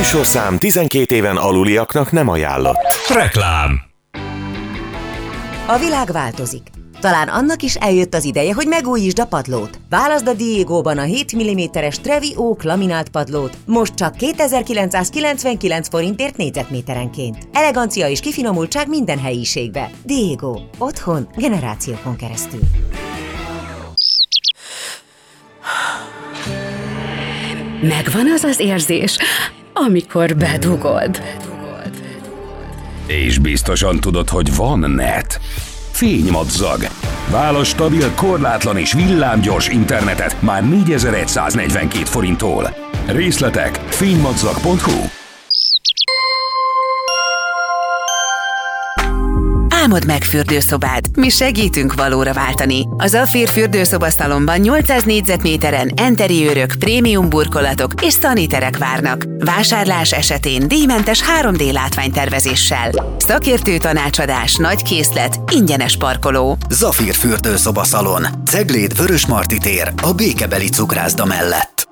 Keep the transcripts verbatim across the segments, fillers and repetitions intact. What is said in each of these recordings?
műsorszám tizenkét éven aluliaknak nem ajánlott. Reklám. A világ változik. Talán annak is eljött az ideje, hogy megújítsd a padlót. Válaszd a Diegóban a hét milliméteres Trevi Oak laminált padlót, most csak kétezer-kilencszázkilencvenkilenc forintért négyzetméterenként. Elegancia és kifinomultság minden helyiségbe. Diego. Otthon generációkon keresztül. Megvan az az érzés, amikor bedugod. És biztosan tudod, hogy van net. Fénymadzag. Válasz stabil, korlátlan és villámgyors internetet már négyezer-száznegyvenkét forinttól. Részletek fénymadzag pont hu. Álmod meg fürdőszobád, mi segítünk valóra váltani. A Zafír fürdőszobaszalonban nyolcszáz négyzetméteren enteriőrök, prémium burkolatok és szaniterek várnak. Vásárlás esetén díjmentes három dé látványtervezéssel. Szakértő tanácsadás, nagy készlet, ingyenes parkoló. Zafír fürdőszobaszalon. Cegléd Vörösmarty tér, a Békebeli cukrászda mellett.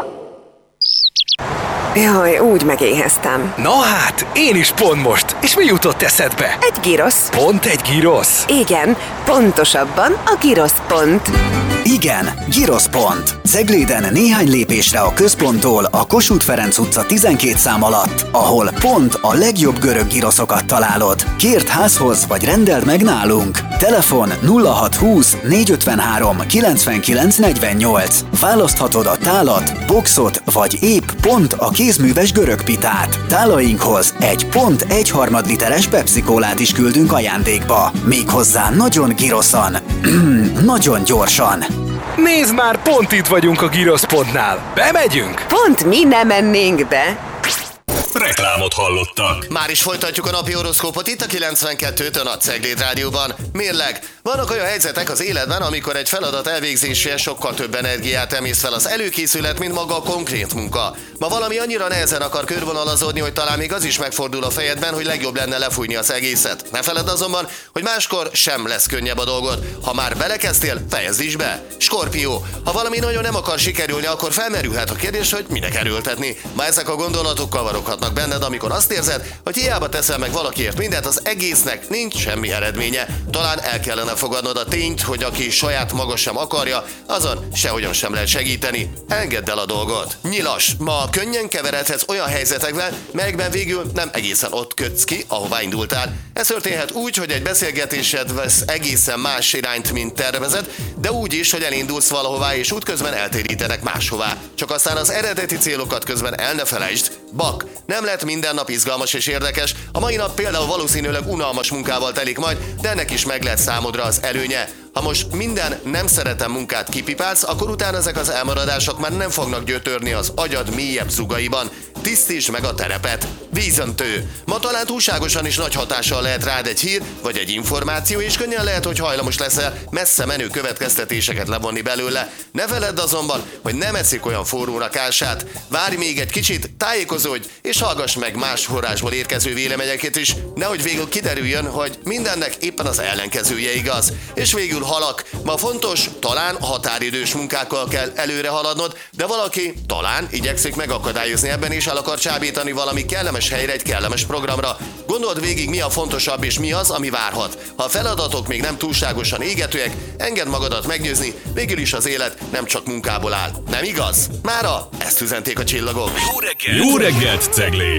Jaj, úgy megéheztem. Na hát, én is pont most. És mi jutott eszedbe? Egy girosz. Pont egy girosz? Igen, pontosabban a girosz pont. Igen, Girosz pont. Cegléden néhány lépésre a központtól a Kossuth Ferenc utca tizenkét szám alatt, ahol pont a legjobb görög giroszokat találod. Kérd házhoz, vagy rendeld meg nálunk. Telefon nulla hat húsz négyszázötvenhárom kilencvenkilenc negyvennyolc. Választhatod a tálat, boxot, vagy épp pont a kézműves görög pitát. Tálainkhoz egy pont egy harmad literes Pepsi-kólát is küldünk ajándékba. Méghozzá nagyon giroszan. Nagyon gyorsan. Nézd már, pont itt vagyunk a giroszpontnál. Bemegyünk? Pont mi nem mennénk be. Reklámot hallottak. Már is folytatjuk a napi horoszkópot itt a kilencvenkettőtön a Cegléd Rádióban. Mérleg, vannak olyan helyzetek az életben, amikor egy feladat elvégzésére sokkal több energiát emész fel az előkészület, mint maga a konkrét munka. Ma valami annyira nehezen akar körvonalazódni, hogy talán még az is megfordul a fejedben, hogy legjobb lenne lefújni az egészet. Ne feledd azonban, hogy máskor sem lesz könnyebb a dolgod. Ha már belekezdtél, fejezd is be. Skorpió, ha valami nagyon nem akar sikerülni, akkor felmerülhet a kérdés, hogy minek erőltetni. Ma ezek a gondolatok kavaroghatnak benned, amikor azt érzed, hogy hiába teszel meg valakiért mindent, az egésznek nincs semmi eredménye. Talán el kellene fogadnod a tényt, hogy aki saját maga sem akarja, azon sehogyan sem lehet segíteni. Engedd el a dolgot. Nyilas, ma könnyen keveredhetsz olyan helyzetekben, melyekben végül nem egészen ott kötsz ki, ahová indultál. Ez történhet úgy, hogy egy beszélgetésed vesz egészen más irányt, mint tervezed, de úgy is, hogy elindulsz valahová, és útközben eltérítenek máshová. Csak aztán az eredeti célokat közben el ne felejtsd. Bak, nem lett minden nap izgalmas és érdekes. A mai nap például valószínűleg unalmas munkával telik majd, de ennek is meg lehet számodra az előnye. Ha most minden nem szeretem munkát kipipálsz, akkor utána ezek az elmaradások már nem fognak gyötörni az agyad mélyebb zugaiban. Tisztítsd meg a terepet. Vízöntő. Ma talán túlságosan is nagy hatással lehet rád egy hír, vagy egy információ, és könnyen lehet, hogy hajlamos leszel messze menő következtetéseket levonni belőle. Ne feledd azonban, hogy nem eszik olyan forró rakását. Várj még egy kicsit, tájékozódj, és hallgass meg más forrásból érkező véleményeket is, nehogy végül kiderüljön, hogy mindennek éppen az ellenkezője igaz. És végül halak. Ma fontos, talán határidős munkákkal kell előre haladnod, de valaki talán igyekszik megakadályozni ebben, és el akar csábítani valami kellemes helyre, egy kellemes programra. Gondold végig, mi a fontosabb és mi az, ami várhat. Ha a feladatok még nem túlságosan égetőek, engedd magadat meggyőzni, végül is az élet nem csak munkából áll. Nem igaz? Mára ezt üzenték a csillagok. Jó reggelt! Jó reggelt, Cegléd!